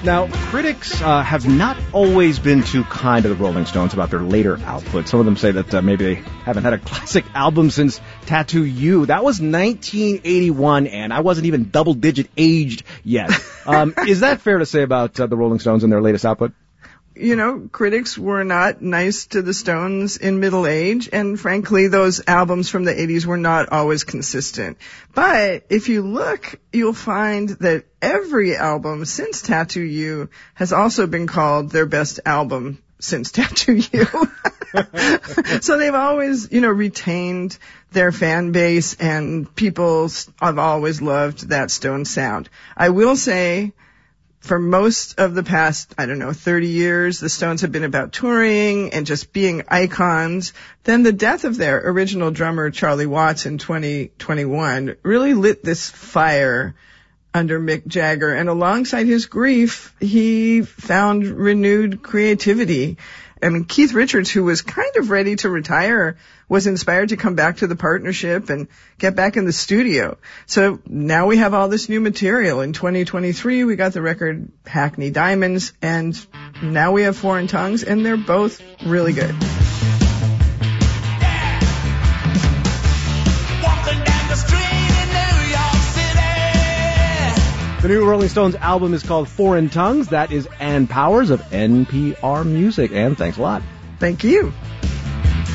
Now, critics have not always been too kind to the Rolling Stones about their later output. Some of them say that maybe they haven't had a classic album since Tattoo You. That was 1981, and I wasn't even double-digit aged yet. Is that fair to say about the Rolling Stones and their latest output? You know, critics were not nice to the Stones in middle age, and frankly, those albums from the 80s were not always consistent. But if you look, you'll find that every album since Tattoo You has also been called their best album since Tattoo You. So they've always, retained their fan base, and people have always loved that Stones sound. I will say, for most of the past, 30 years, the Stones have been about touring and just being icons. Then the death of their original drummer, Charlie Watts, in 2021 really lit this fire under Mick Jagger. And alongside his grief, he found renewed creativity. And Keith Richards, who was kind of ready to retire, was inspired to come back to the partnership and get back in the studio. So now we have all this new material. In 2023, we got the record Hackney Diamonds, and now we have Foreign Tongues, and they're both really good. The new Rolling Stones album is called Foreign Tongues. That is Ann Powers of NPR Music. Ann, thanks a lot. Thank you.